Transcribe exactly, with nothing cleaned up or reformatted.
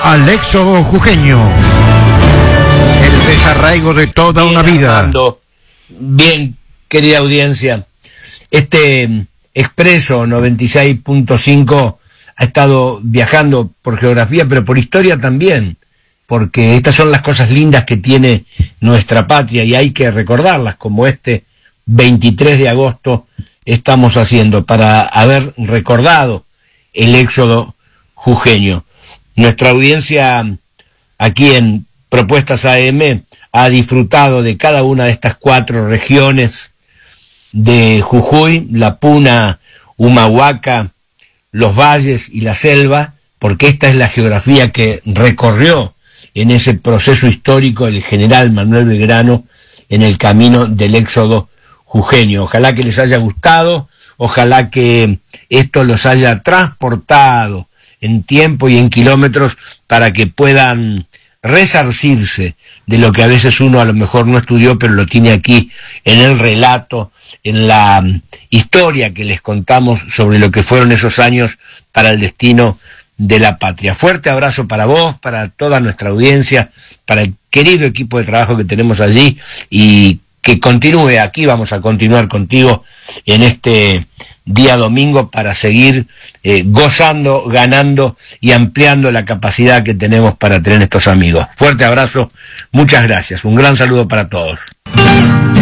al éxodo jujeño, el desarraigo de toda bien, una vida. Armando, bien, querida audiencia, este Expreso noventa y seis punto cinco ha estado viajando por geografía, pero por historia también, porque estas son las cosas lindas que tiene nuestra patria y hay que recordarlas, como este veintitrés de agosto estamos haciendo, para haber recordado el éxodo jujeño. Nuestra audiencia aquí en Propuestas A M ha disfrutado de cada una de estas cuatro regiones de Jujuy, la Puna, Humahuaca, los valles y la selva, porque esta es la geografía que recorrió en ese proceso histórico el general Manuel Belgrano en el camino del éxodo jujeño. Ojalá que les haya gustado, ojalá que esto los haya transportado en tiempo y en kilómetros para que puedan resarcirse de lo que a veces uno a lo mejor no estudió, pero lo tiene aquí en el relato, en la historia que les contamos sobre lo que fueron esos años para el destino de la patria. Fuerte abrazo para vos, para toda nuestra audiencia, para el querido equipo de trabajo que tenemos allí, y que continúe. Aquí vamos a continuar contigo en este día domingo para seguir eh, gozando, ganando y ampliando la capacidad que tenemos para tener estos amigos. Fuerte abrazo, muchas gracias, un gran saludo para todos.